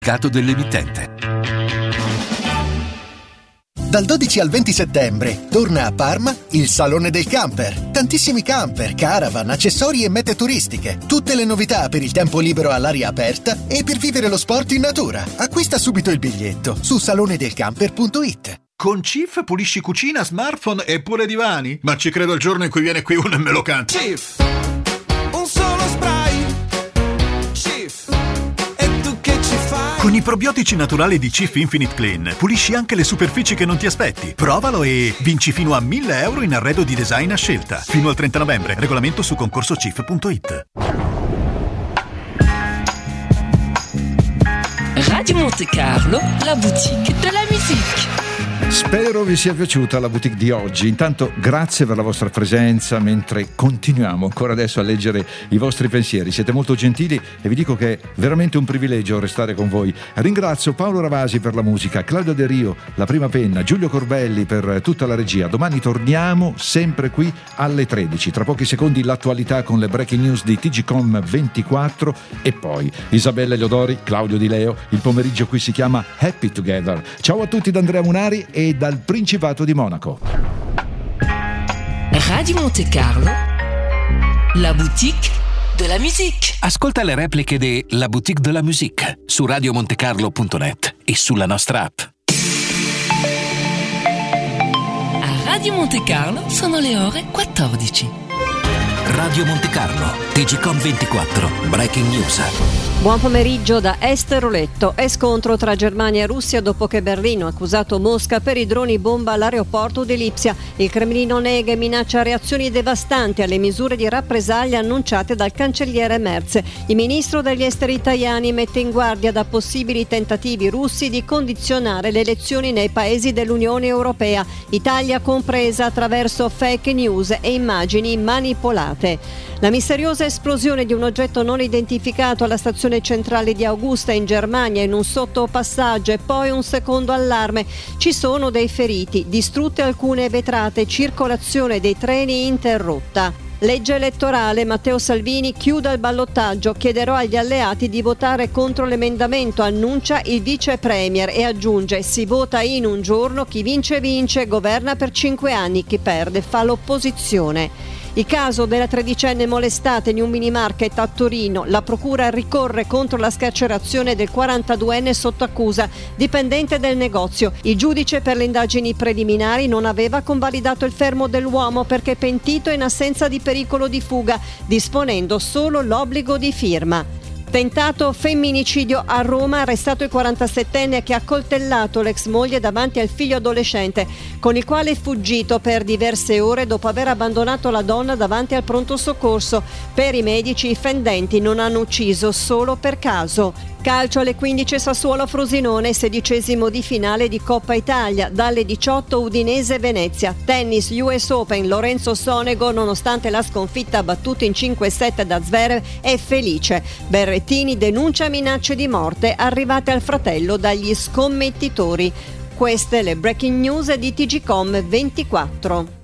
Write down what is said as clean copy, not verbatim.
dell'emittente. Dal 12 al 20 settembre torna a Parma il Salone del Camper. Tantissimi camper, caravan, accessori e mete turistiche. Tutte le novità per il tempo libero all'aria aperta e per vivere lo sport in natura. Acquista subito il biglietto su salonedelcamper.it. Con Cif pulisci cucina, smartphone e pure divani? Ma ci credo il giorno in cui viene qui uno e me lo canta. Cif, un solo spray. Cif, e tu che ci fai? Con i probiotici naturali di Cif Infinite Clean pulisci anche le superfici che non ti aspetti. Provalo e vinci fino a 1.000 euro in arredo di design a scelta. Fino al 30 novembre. Regolamento su concorsocif.it. Radio Monte Carlo, la boutique de la musique. Spero vi sia piaciuta la boutique di oggi. Intanto grazie per la vostra presenza mentre continuiamo ancora adesso a leggere i vostri pensieri. Siete molto gentili e vi dico che è veramente un privilegio restare con voi. Ringrazio Paolo Ravasi per la musica, Claudio De Rio, la prima penna, Giulio Corbelli per tutta la regia. Domani torniamo sempre qui alle 13. Tra pochi secondi l'attualità con le breaking news di TGcom 24 e poi Isabella Eleodori, Claudio Di Leo. Il pomeriggio qui si chiama Happy Together. Ciao a tutti da Andrea Munari e dal Principato di Monaco. Radio Monte Carlo, la boutique de la musique. Ascolta le repliche di La Boutique de la Musique su radiomontecarlo.net e sulla nostra app. A Radio Monte Carlo sono le ore 14. Radio Monte Carlo, TGcom 24, Breaking News. Buon pomeriggio da Esther Roletto. È scontro tra Germania e Russia dopo che Berlino ha accusato Mosca per i droni bomba all'aeroporto di Lipsia. Il Cremlino nega e minaccia reazioni devastanti alle misure di rappresaglia annunciate dal cancelliere Merz. Il ministro degli esteri italiani mette in guardia da possibili tentativi russi di condizionare le elezioni nei paesi dell'Unione Europea, Italia compresa, attraverso fake news e immagini manipolate. La misteriosa esplosione di un oggetto non identificato alla stazione centrale di Augusta in Germania in un sottopassaggio e poi un secondo allarme. Ci sono dei feriti, distrutte alcune vetrate, circolazione dei treni interrotta. Legge elettorale, Matteo Salvini chiuda il ballottaggio, chiederò agli alleati di votare contro l'emendamento, annuncia il vice premier e aggiunge si vota in un giorno, chi vince vince, governa per 5 anni, chi perde fa l'opposizione. Il caso della tredicenne molestata in un minimarket a Torino, la procura ricorre contro la scarcerazione del 42enne sotto accusa, dipendente del negozio. Il giudice per le indagini preliminari non aveva convalidato il fermo dell'uomo perché pentito in assenza di pericolo di fuga, disponendo solo l'obbligo di firma. Tentato femminicidio a Roma, arrestato il 47enne che ha coltellato l'ex moglie davanti al figlio adolescente, con il quale è fuggito per diverse ore dopo aver abbandonato la donna davanti al pronto soccorso. Per i medici i fendenti non hanno ucciso solo per caso. Calcio alle 15 Sassuolo-Frosinone, 16° di finale di Coppa Italia, dalle 18 Udinese-Venezia. Tennis US Open, Lorenzo Sonego, nonostante la sconfitta battuta in 5-7 da Zverev, è felice. Berrettini denuncia minacce di morte arrivate al fratello dagli scommettitori. Queste le breaking news di TGcom 24.